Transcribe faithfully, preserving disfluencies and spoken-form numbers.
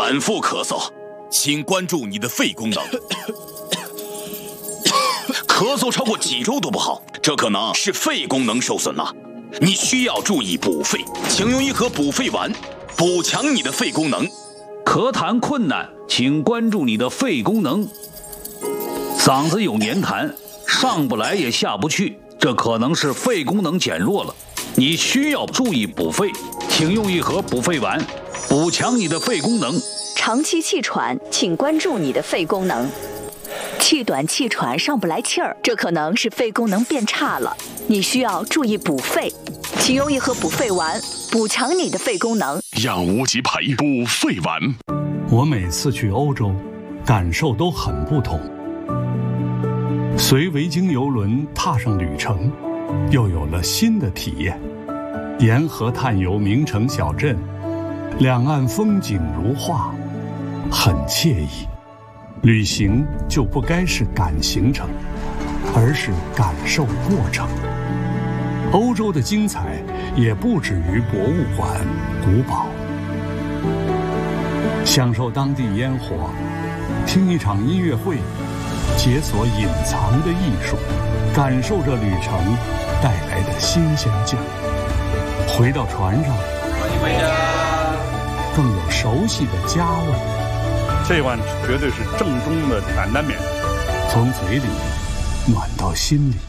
反复咳嗽，请关注你的肺功能。咳嗽超过几周都不好，这可能是肺功能受损了。你需要注意补肺，请用一盒补肺丸，补强你的肺功能。 咳痰困难，请关注你的肺功能。嗓子有黏痰，上不来也下不去，这可能是肺功能减弱了。你需要注意补肺，请用一盒补肺丸，补强你的肺功能。 长期气喘，请关注你的肺功能。气短气喘上不来气儿，这可能是肺功能变差了，你需要注意补肺，请用一盒补肺丸，补强你的肺功能。 养无极培补肺丸。 我每次去欧洲，感受都很不同。随维京游轮踏上旅程，又有了新的体验。沿河探游名城小镇，两岸风景如画，很惬意。旅行就不该是赶行程，而是感受过程。欧洲的精彩也不止于博物馆、古堡。享受当地烟火，听一场音乐会，解锁隐藏的艺术，感受着旅程带来的新鲜劲儿。回到船上， 欢迎回家， 更有熟悉的家味。 这碗绝对是正宗的担担面， 从嘴里暖到心里。